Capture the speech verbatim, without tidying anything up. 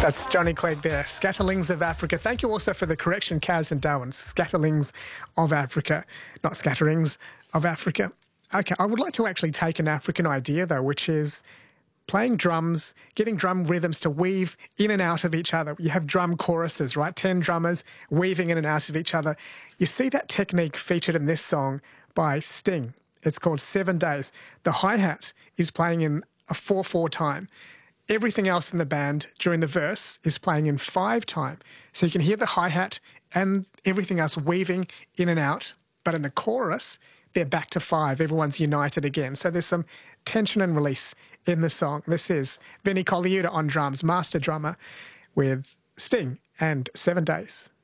That's Johnny Clegg there. Scatterlings of Africa. Thank you also for the correction, Kaz and Darwin. Scatterlings of Africa, not scatterings of Africa. Okay, I would like to actually take an African idea, though, which is playing drums, getting drum rhythms to weave in and out of each other. You have drum choruses, right? Ten drummers weaving in and out of each other. You see that technique featured in this song by Sting. It's called Seven Days. The hi-hat is playing in a four four time. Everything else in the band during the verse is playing in five time. So you can hear the hi-hat and everything else weaving in and out. But in the chorus, they're back to five. Everyone's united again. So there's some tension and release in the song. This is Vinnie Colaiuta on drums, master drummer, with Sting and Seven Days.